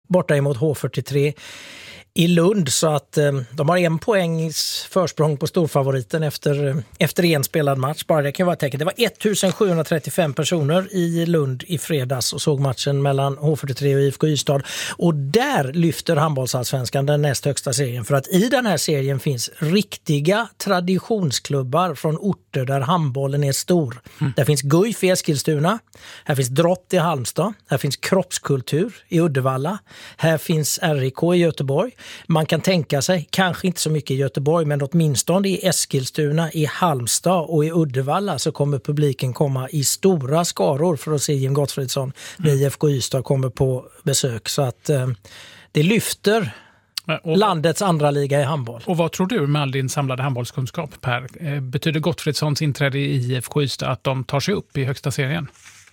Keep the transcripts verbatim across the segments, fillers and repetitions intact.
borta emot H fyrtiotre i Lund, så att eh, de har en poängs försprång på storfavoriten efter, efter en spelad match. Bara det kan vara ett tecken. Det var ettusensjuhundratrettiofem personer i Lund i fredags och såg matchen mellan H fyrtiotre och I F K Ystad. Och där lyfter handbollsallsvenskan den näst högsta serien, för att i den här serien finns riktiga traditionsklubbar från orter där handbollen är stor. Mm. Där finns Guif i Eskilstuna, här finns Drott i Halmstad, här finns Kroppskultur i Uddevalla, här finns R I K i Göteborg. Man kan tänka sig, kanske inte så mycket i Göteborg, men åtminstone i Eskilstuna, i Halmstad och i Uddevalla så kommer publiken komma i stora skaror för att se Jim Gottfridsson när I F K Ystad kommer på besök. Så att eh, det lyfter och, landets andra liga i handboll. Och vad tror du med all din samlade handbollskunskap, Per? Eh, betyder Gottfridssons inträde i I F K Ystad att de tar sig upp i högsta serien?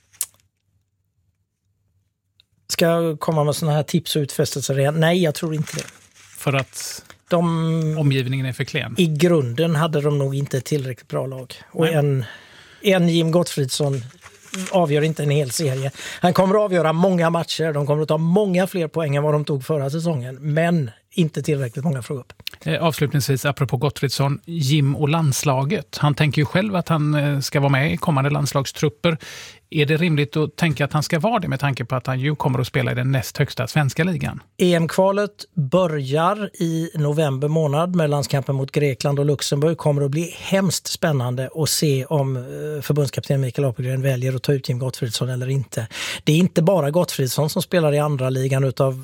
Ska jag komma med såna här tips och utfästelser igen? Nej, jag tror inte det. För att de, omgivningen är för klen? I grunden hade de nog inte ett tillräckligt bra lag. Och en, en Jim Gottfridsson avgör inte en hel serie. Han kommer att avgöra många matcher. De kommer att ta många fler poäng än vad de tog förra säsongen. Men inte tillräckligt många för upp. Eh, avslutningsvis, apropå Gottfridsson, Jim och landslaget. Han tänker ju själv att han eh, ska vara med i kommande landslagstrupper. Är det rimligt att tänka att han ska vara det med tanke på att han ju kommer att spela i den näst högsta svenska ligan? E M-kvalet börjar i november månad med landskampen mot Grekland och Luxemburg. Kommer att bli hemskt spännande att se om förbundskapten Mikael Apelgren väljer att ta ut Jim Gottfridsson eller inte. Det är inte bara Gottfridsson som spelar i andra ligan utav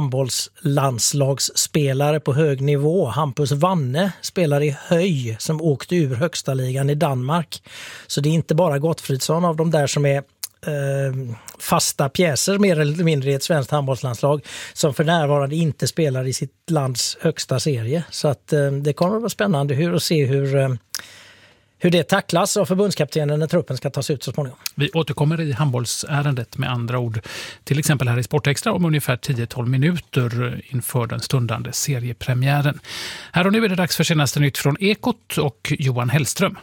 handbollslandslagsspelare på hög nivå. Hampus Wanne spelar i Höj som åkte ur högsta ligan i Danmark. Så det är inte bara Gottfridsson av de där som är Eh, fasta pjäser mer eller mindre i ett svenskt handbollslandslag som för närvarande inte spelar i sitt lands högsta serie. Så att eh, det kommer att vara spännande hur att se hur, eh, hur det tacklas av förbundskaptenen när truppen ska tas ut så småningom. Vi återkommer i handbollsärendet med andra ord, till exempel här i Sportextra om ungefär tio till tolv minuter inför den stundande seriepremiären. Här och nu är det dags för senaste nytt från Ekot och Johan Hellström.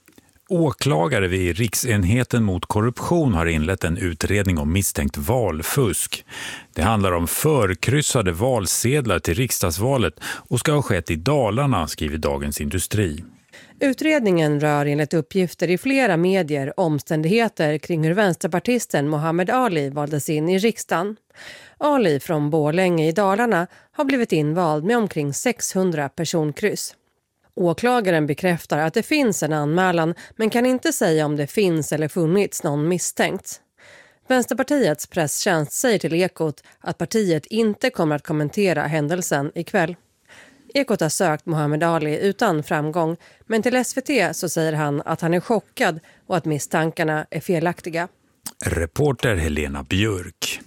Åklagare vid Riksenheten mot korruption har inlett en utredning om misstänkt valfusk. Det handlar om förkryssade valsedlar till riksdagsvalet och ska ha skett i Dalarna, skriver Dagens Industri. Utredningen rör enligt uppgifter i flera medier omständigheter kring hur vänsterpartisten Mohammed Ali valdes in i riksdagen. Ali från Borlänge i Dalarna har blivit invald med omkring sexhundra personkryss. Åklagaren bekräftar att det finns en anmälan men kan inte säga om det finns eller funnits någon misstänkt. Vänsterpartiets presstjänst säger till Ekot att partiet inte kommer att kommentera händelsen ikväll. Ekot har sökt Mohammed Ali utan framgång, men till S V T så säger han att han är chockad och att misstankarna är felaktiga. Reporter Helena Björk.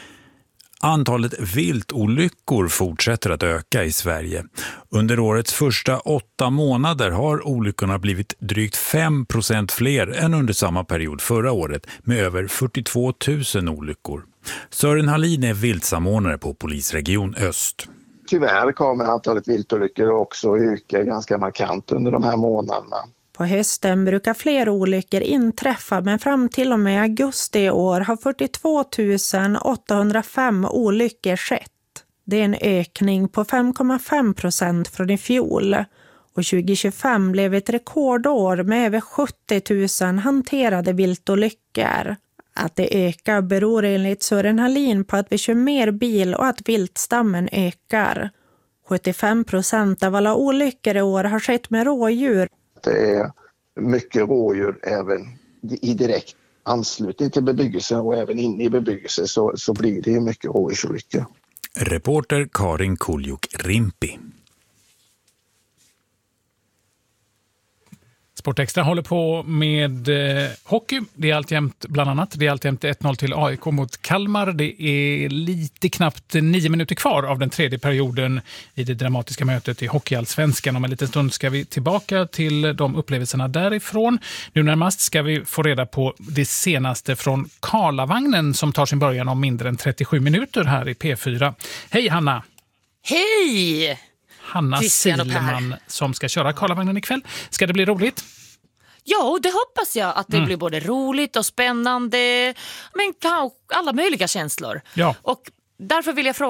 Antalet viltolyckor fortsätter att öka i Sverige. Under årets första åtta månader har olyckorna blivit drygt fem procent fler än under samma period förra året med över fyrtiotvå tusen olyckor. Sören Hallin är viltsamordnare på Polisregion Öst. Tyvärr kommer antalet viltolyckor också öka ganska markant under de här månaderna. På hösten brukar fler olyckor inträffa, men fram till och med augusti i år har fyrtiotvå tusen åttahundrafem olyckor skett. Det är en ökning på fem komma fem procent från i fjol. Och tjugo tjugofem blev ett rekordår med över sjuttio tusen hanterade viltolyckor. Att det ökar beror enligt Sören Hallin på att vi kör mer bil och att viltstammen ökar. sjuttiofem procent av alla olyckor i år har skett med rådjur. Det är mycket rådjur även i direkt anslutning till bebyggelse och även inne i bebyggelse så, så blir det mycket rådjursolyckor. Reporter Karin Kuljuk-Rimpi. Sportextra håller på med eh, hockey. Det är alltjämt bland annat. Det är alltjämt ett noll till A I K mot Kalmar. Det är lite knappt nio minuter kvar av den tredje perioden i det dramatiska mötet i Hockeyallsvenskan. Om en liten stund ska vi tillbaka till de upplevelserna därifrån. Nu närmast ska vi få reda på det senaste från Karlavagnen som tar sin början om mindre än trettiosju minuter här i P fyra. Hej Hanna! Hej! Hanna Silman som ska köra Karlavagnen ikväll. Ska det bli roligt? Ja, det hoppas jag att det mm. blir både roligt och spännande, men kanske alla möjliga känslor. Ja. Och därför vill jag fråga